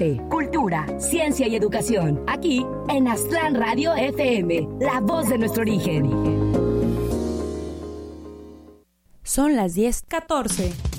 arte, cultura, ciencia y educación. Aquí en Aztlán Radio FM, la voz de nuestro origen. Son las 10:14.